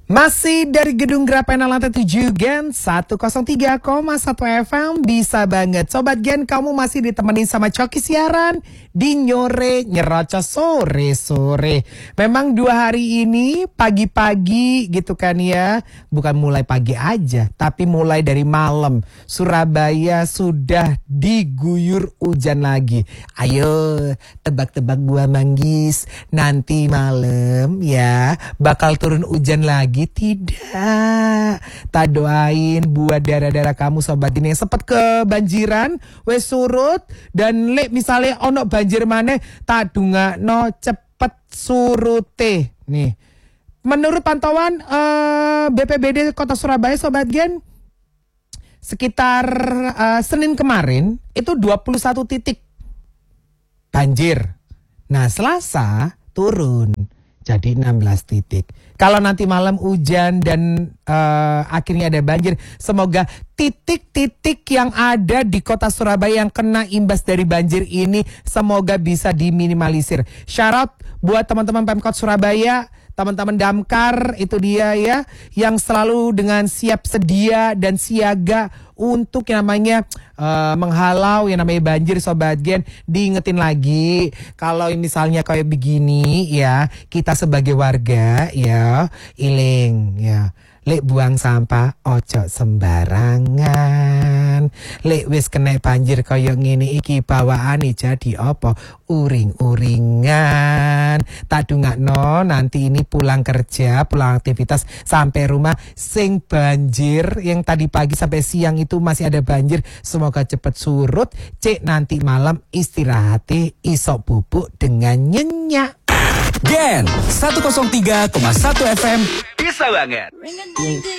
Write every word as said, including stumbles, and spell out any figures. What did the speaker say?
Masih dari Gedung Grapena lantai tujuh Gen seratus tiga koma satu F M. Bisa banget Sobat Gen, kamu masih ditemenin sama Coki siaran di Nyore Nyerocos sore-sore. Memang dua hari ini pagi-pagi gitu kan ya. Bukan mulai pagi aja, tapi mulai dari malam Surabaya sudah diguyur hujan lagi. Ayo tebak-tebak buah manggis, nanti malam ya bakal turun hujan lagi. Tidak, tak doain buat daerah-daerah kamu Sobat ini yang sempat kebanjiran wes surut, dan lek misalnya ono banjir maneh tak dungakno cepet surute. Nih, menurut pantauan uh, B P B D Kota Surabaya Sobat Gen, sekitar uh, Senin kemarin itu dua puluh satu titik banjir. Nah, Selasa turun jadi enam belas titik. Kalau nanti malam hujan dan uh, akhirnya ada banjir, semoga titik-titik yang ada di kota Surabaya yang kena imbas dari banjir ini semoga bisa diminimalisir. Syarat buat teman-teman Pemkot Surabaya, teman-teman Damkar, itu dia ya, yang selalu dengan siap sedia dan siaga untuk yang namanya uh, menghalau yang namanya banjir Sobat Gen. Diingetin lagi, kalau misalnya kayak begini ya, kita sebagai warga ya, iling ya, lek buang sampah ojo sembarangan. Lek wis kena banjir kaya ngene iki bawaane jadi apa? Uring-uringan. Tak dungakno nanti ini pulang kerja, pulang aktivitas sampai rumah sing banjir yang tadi pagi sampai siang itu masih ada banjir, semoga cepat surut. Cek nanti malam istirahati isok bubuk dengan nyenyak. Gen seratus tiga koma satu F M bisa banget.